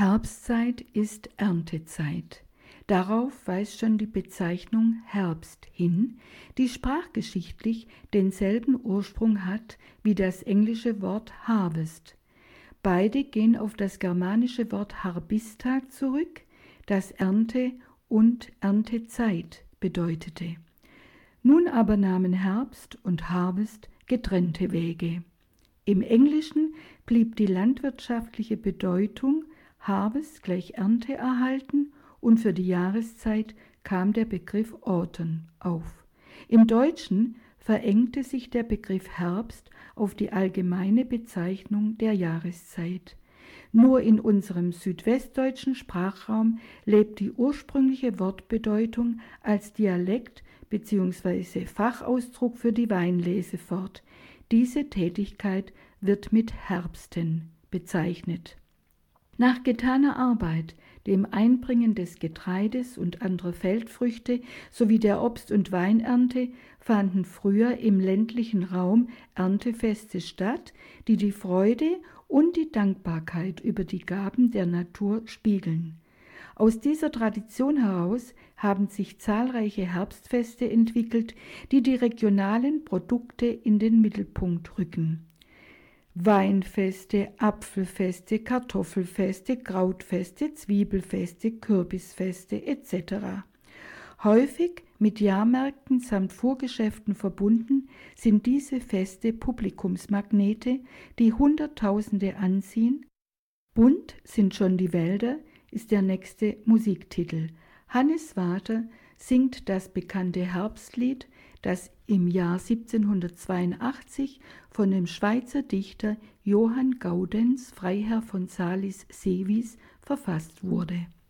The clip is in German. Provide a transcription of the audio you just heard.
Herbstzeit ist Erntezeit. Darauf weist schon die Bezeichnung Herbst hin, die sprachgeschichtlich denselben Ursprung hat wie das englische Wort Harvest. Beide gehen auf das germanische Wort Harbista zurück, das Ernte und Erntezeit bedeutete. Nun aber nahmen Herbst und Harvest getrennte Wege. Im Englischen blieb die landwirtschaftliche Bedeutung Harvest gleich Ernte erhalten und für die Jahreszeit kam der Begriff Autumn auf. Im Deutschen verengte sich der Begriff Herbst auf die allgemeine Bezeichnung der Jahreszeit. Nur in unserem südwestdeutschen Sprachraum lebt die ursprüngliche Wortbedeutung als Dialekt bzw. Fachausdruck für die Weinlese fort. Diese Tätigkeit wird mit Herbsten bezeichnet. Nach getaner Arbeit, dem Einbringen des Getreides und anderer Feldfrüchte sowie der Obst- und Weinernte fanden früher im ländlichen Raum Erntefeste statt, die die Freude und die Dankbarkeit über die Gaben der Natur spiegeln. Aus dieser Tradition heraus haben sich zahlreiche Herbstfeste entwickelt, die die regionalen Produkte in den Mittelpunkt rücken. Weinfeste, Apfelfeste, Kartoffelfeste, Krautfeste, Zwiebelfeste, Kürbisfeste etc. Häufig mit Jahrmärkten samt Fuhrgeschäften verbunden sind diese Feste Publikumsmagnete, die Hunderttausende anziehen. Bunt sind schon die Wälder ist der nächste Musiktitel. Hannes Water singt das bekannte Herbstlied, das im Jahr 1782 von dem Schweizer Dichter Johann Gaudenz, Freiherr von Salis-Seewis, verfasst wurde.